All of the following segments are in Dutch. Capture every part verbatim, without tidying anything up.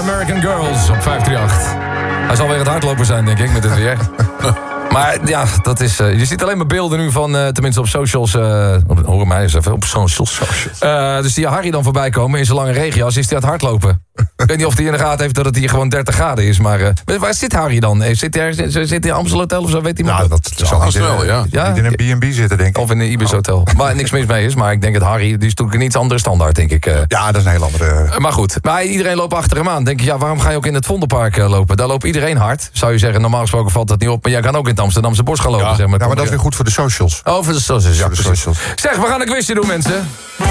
American Girls op vijf drie acht. Hij zal weer het hardlopen zijn, denk ik, met het weer. Maar ja, dat is... Uh, je ziet alleen maar beelden nu van, uh, tenminste op socials... Uh, op, hoor mij eens even, op socials. Uh, dus die Harry dan voorbij komen in zijn lange regenjas, is hij aan het hardlopen. Ik weet niet of hij in de gaten heeft dat het hier gewoon dertig graden is, maar... Uh, waar zit Harry dan? Zit hij, zit hij in Amstel Hotel of zo, weet hij? Nou, dat zal niet wel, ja. ja. Niet in een B en B zitten, denk ik. Of in een Ibis Hotel. Waar niks mis mee is, maar ik denk dat Harry... die is natuurlijk een iets andere standaard, denk ik. Uh. Ja, dat is een heel andere... Uh, maar goed, maar iedereen loopt achter hem aan. Denk je, ja, waarom ga je ook in het Vondelpark uh, lopen? Daar loopt iedereen hard. Zou je zeggen, normaal gesproken valt dat niet op... maar jij kan ook in het Amsterdamse bos gaan lopen. Ja, zeg maar. ja, maar dat is weer goed voor de socials. Oh, voor de socials, ja, voor de socials. Zeg, we gaan een quizje doen, mensen.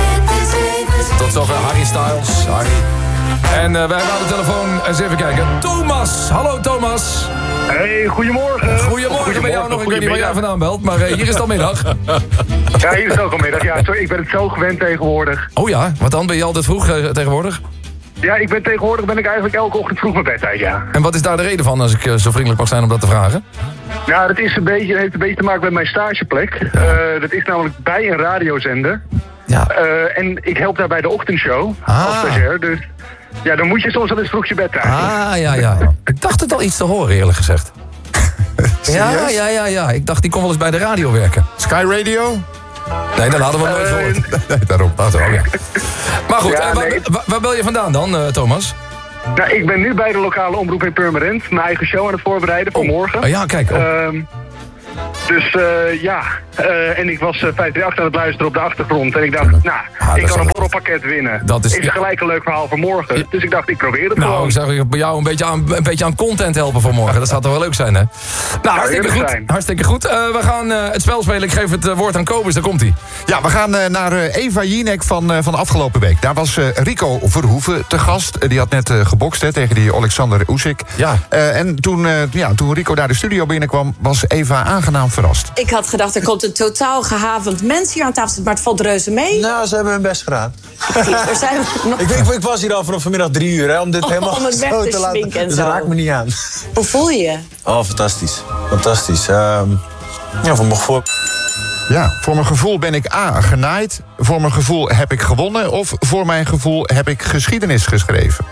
Tot zover Harry Styles. Harry. En uh, wij hebben aan de telefoon, eens even kijken. Thomas, hallo Thomas. Hey, goedemorgen. Goedemorgen bij jou nog. Ik weet niet waar jij vandaan belt, maar uh, hier is het al middag. Ja, hier is het ook al middag. Ja, sorry, ik ben het zo gewend tegenwoordig. Oh ja, wat dan? Ben je altijd vroeg uh, tegenwoordig? Ja, ik ben tegenwoordig ben ik eigenlijk elke ochtend vroeg mijn bed uit, ja. En wat is daar de reden van, als ik uh, zo vriendelijk mag zijn om dat te vragen? Nou, dat is een beetje, heeft een beetje te maken met mijn stageplek. Ja. Uh, dat is namelijk bij een radiozender. Ja. Uh, en ik help daar bij de ochtendshow ah. als stagiair, dus... Ja, dan moet je soms wel eens vroeg je bed uit. Ah, ja, ja. Ik dacht het al iets te horen, eerlijk gezegd. ja, ja, ja, ja. Ik dacht, die kon wel eens bij de radio werken. Sky Radio? Nee, dat hadden we nooit uh, gehoord. Nee, daarom. Dat ook, ja. Maar goed, ja, uh, waar, nee. waar, waar bel je vandaan dan, uh, Thomas? Nou, ik ben nu bij de lokale omroep in Purmerend. Mijn eigen show aan het voorbereiden voor oh. morgen. Oh, ja, kijk. Oh. Uh, Dus uh, ja, uh, en ik was uh, vijf drie acht aan het luisteren op de achtergrond. En ik dacht, nou, ah, ik kan een borrelpakket winnen. Dat is, is gelijk een leuk verhaal voor morgen. Ja. Dus ik dacht, ik probeer het nou, gewoon. Nou, ik zou bij jou een beetje, aan, een beetje aan content helpen voor morgen. Dat zou toch wel leuk zijn, hè? Nou, hartstikke goed. Zijn. Hartstikke goed. Uh, we gaan uh, het spel spelen. Ik geef het uh, woord aan Kobus, daar komt hij. Ja, we gaan uh, naar uh, Eva Jinek van, uh, van de afgelopen week. Daar was uh, Rico Verhoeven te gast. Uh, die had net uh, gebokst hè, tegen die Alexander Usyk. Ja. Uh, en toen, uh, ja, toen Rico daar de studio binnenkwam, was Eva aangenaam verrast. Ik had gedacht, er komt een totaal gehavend mens hier aan tafel zitten, maar het valt reuze mee. Nou, ze hebben hun best gedaan. Er zijn nog... ik, ik, ik was hier al vanaf vanmiddag drie uur, hè, om dit oh, helemaal om het weg zo te, te laten. en dus zo. dat raakt me niet aan. Hoe voel je je? Oh, fantastisch. Fantastisch. Um, ja, voor mijn gevoel... Ja, voor mijn gevoel ben ik A, genaaid. Voor mijn gevoel heb ik gewonnen. Of voor mijn gevoel heb ik geschiedenis geschreven.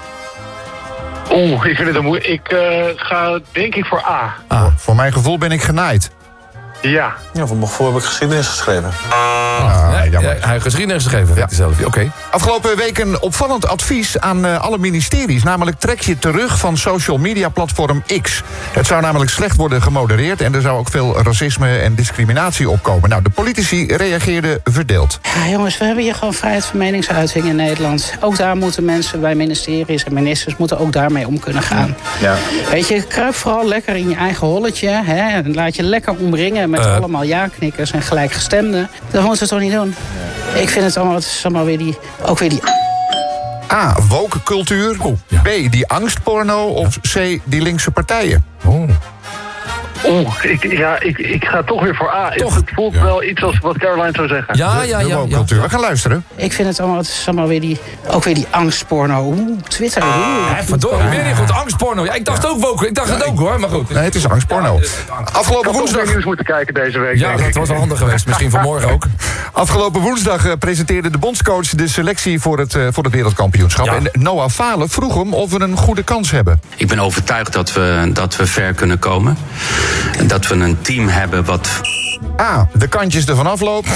Oeh, ik vind het een moeilijk. Ik uh, ga denk ik voor A. Ah. Voor mijn gevoel ben ik genaaid. Ja. Ja, voor mijn gevoel heb ik geschiedenis geschreven. Ah, nee, ja, hij heeft geschiedenis geschreven, ja. zelf. Oké. Okay. Afgelopen week een opvallend advies aan uh, alle ministeries. Namelijk trek je terug van social media platform X. Het zou namelijk slecht worden gemodereerd en er zou ook veel racisme en discriminatie opkomen. Nou, de politici reageerden verdeeld. Ja, jongens, we hebben hier gewoon vrijheid van meningsuiting in Nederland. Ook daar moeten mensen bij ministeries en ministers moeten ook daarmee om kunnen gaan. Ja. Weet je, kruip vooral lekker in je eigen holletje. Hè, en laat je lekker omringen met uh. allemaal ja-knikkers en gelijkgestemden. Dat moeten ze toch niet doen? Ja. Ik vind het allemaal, het is allemaal weer die, ook weer die... A, woke cultuur. Oh, ja. B, die angstporno. Of C, die linkse partijen. Oh. Oeh, ik, ja, ik, ik ga toch weer voor A. Toch? Het voelt ja. wel iets als wat Caroline zou zeggen. Ja, ja, de, de ja. ja, ja. We gaan luisteren. Ik vind het allemaal, het is allemaal weer die, ook weer die angstporno. Oeh, Twitter. Oeh, ja, verdorie, weer niet goed. Angstporno. Ja, ik dacht ja. ook woke. Ik dacht ja, het ook hoor, maar goed. Nee, het is angstporno. Ja, Afgelopen woensdag nieuws moeten kijken deze week. Ja, dat was wel handig geweest. Misschien vanmorgen ook. Afgelopen woensdag uh, presenteerde de bondscoach de selectie voor het, uh, voor het wereldkampioenschap. Ja. En Noah Falen vroeg hem of we een goede kans hebben. Ik ben overtuigd dat we, dat we ver kunnen komen. Dat we een een team hebben wat... A, de kantjes ervan afloopt.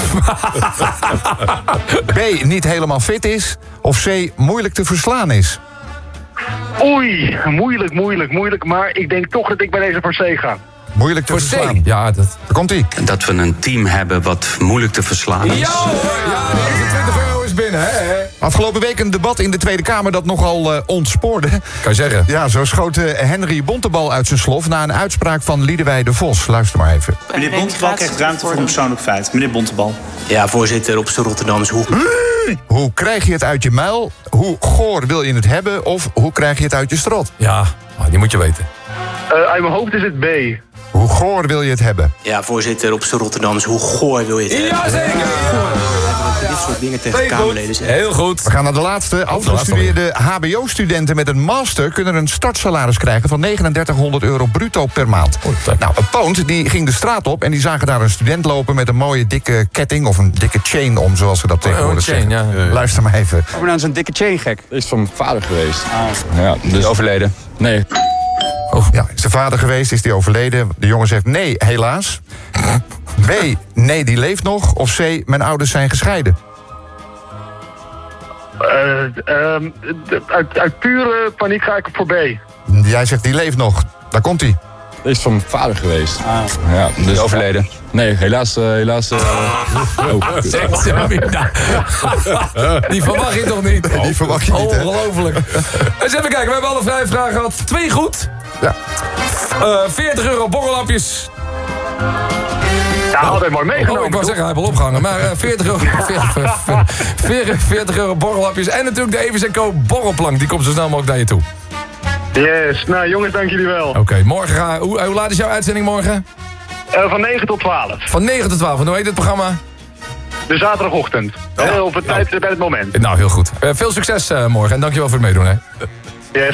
B, niet helemaal fit is. Of C, moeilijk te verslaan is. Oei, moeilijk, moeilijk, moeilijk. Maar ik denk toch dat ik bij deze voor C ga. Moeilijk te voor verslaan. C. Ja, dat... Daar komt-ie. Dat we een team hebben wat moeilijk te verslaan is. Ja, ja, deze twintig euro is binnen, hè? Afgelopen week een debat in de Tweede Kamer dat nogal uh, ontspoorde. Kan je zeggen. Ja, zo schoot uh, Henry Bontebal uit zijn slof na een uitspraak van Liedewij de Vos. Luister maar even. Meneer Bontebal krijgt ruimte voor een persoonlijk feit. Meneer Bontebal. Ja, voorzitter, op z'n Rotterdams. Hoe... hoe krijg je het uit je muil? Hoe goor wil je het hebben? Of hoe krijg je het uit je strot? Ja, die moet je weten. Uh, uit mijn hoofd is het B. Hoe goor wil je het hebben? Ja, voorzitter, op z'n Rotterdams. Hoe goor wil je het hebben? Jazeker! dit soort dingen tegen nee, Kamerleden zeggen. Heel goed. We gaan naar de laatste. Afgestudeerde H B O-studenten met een master kunnen een startsalaris krijgen van negenendertighonderd euro bruto per maand. Oh, nou, een Poont die ging de straat op en die zagen daar een student lopen met een mooie dikke ketting of een dikke chain om, zoals ze dat tegenwoordig oh, chain, zeggen. Ja, ja. Luister maar even. Oh, nou, zo'n dikke chain gek. Dat is van mijn vader geweest. Ah. Ja, dus overleden. Nee. Oh. Ja, is de vader geweest, is die overleden? De jongen zegt nee, helaas. B, nee, die leeft nog. Of C, mijn ouders zijn gescheiden. Uh, um, uit, uit pure paniek ga ik voor B. Jij zegt die leeft nog. Daar komt hij. Dat is van mijn vader geweest. Ah. Ja, dus overleden. Nee, helaas... Uh, helaas uh, oh. Die verwacht je toch niet? Nee, die verwacht je niet, hè? Ongelooflijk. Eens even kijken, we hebben alle vijf vragen gehad. Twee goed. Ja. Uh, veertig euro borrelhapjes. Ja, altijd mooi meegenomen. Oh, ik wou zeggen, hij heeft al opgehangen. Maar uh, veertig euro, veertig, veertig euro borrelhapjes. En natuurlijk de Evers en Co borrelplank. Die komt zo snel mogelijk naar je toe. Yes, nou jongens, dank jullie wel. Oké, okay, morgen ga... Hoe, hoe laat is jouw uitzending morgen? Uh, van negen tot twaalf. Van negen tot twaalf. En hoe heet het programma? De zaterdagochtend. Ja. Op het tijd bij het moment. Nou, heel goed. Uh, veel succes uh, morgen en dankjewel voor het meedoen, hè.